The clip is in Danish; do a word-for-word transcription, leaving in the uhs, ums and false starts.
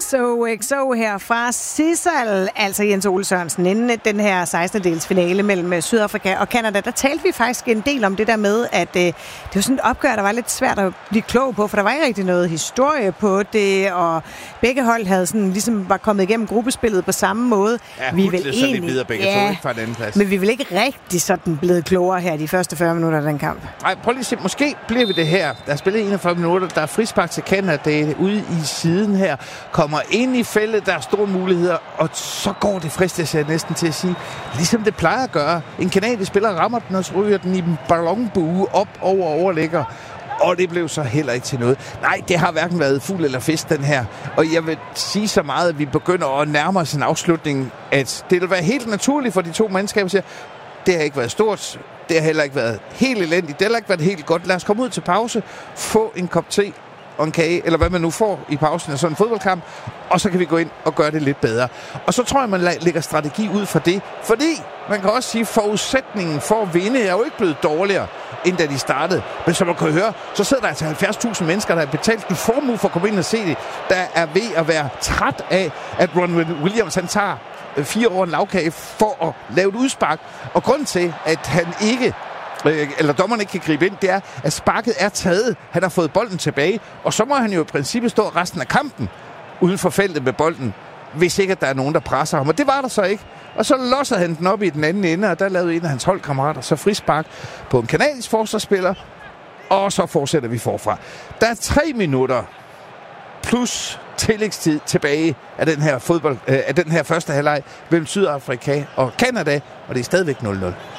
X O X O her fra Sissel, altså Jens Ole Sørensen, inden den her sekstende-dels finale mellem Sydafrika og Canada, der talte vi faktisk en del om det der med, at øh, det var sådan et opgør, der var lidt svært at blive klog på, for der var ikke rigtig noget historie på det, og begge hold havde sådan, ligesom var kommet igennem gruppespillet på samme måde. Ja, vi er vel egentlig, lidt videre begge ja, to, ikke fra den anden plads. Men vi er vel ikke rigtig sådan blevet klogere her de første fyrre minutter af den kamp. Nej, prøv lige at se, måske bliver vi det her. Der er spillet enogfyrre minutter, der er frispark til Canada ude i siden her, kommer ind i feltet, der er store muligheder, og så går det fristes jeg næsten til at sige, ligesom det plejer at gøre. En kanadisk spiller rammer den, og så ryger den i en ballonbue op over overlægger. Og det blev så heller ikke til noget. Nej, det har hverken været fugl eller fisk, den her. Og jeg vil sige så meget, at vi begynder at nærme os en afslutning, at det vil være helt naturligt for de to mandskaber, at sige, det har ikke været stort, det har heller ikke været helt elendigt, det har heller ikke været helt godt. Lad os komme ud til pause, få en kop te og en kage, eller hvad man nu får i pausen af sådan en fodboldkamp, og så kan vi gå ind og gøre det lidt bedre. Og så tror jeg, man lægger strategi ud for det, fordi man kan også sige, at forudsætningen for at vinde er jo ikke blevet dårligere, end da de startede. Men som man kan høre, så sidder der altså halvfjerds tusind mennesker, der har betalt en formue for at komme ind og se det, der er ved at være træt af, at Ron Williams han tager fire år en lavkage for at lave et udspark. Og grunden til, at han ikke eller dommeren ikke kan gribe ind, det er, at sparket er taget. Han har fået bolden tilbage, og så må han jo i princippet stå resten af kampen uden for feltet med bolden, hvis ikke at der er nogen, der presser ham. Og det var der så ikke. Og så losser han den op i den anden ende, og der lavede en af hans holdkammerater så frispark på en kanadisk forsvarsspiller, og så fortsætter vi forfra. Der er tre minutter plus tillægstid tilbage af den her fodbold, af den her første halvleg mellem Sydafrika og Canada, og det er stadigvæk nul nul.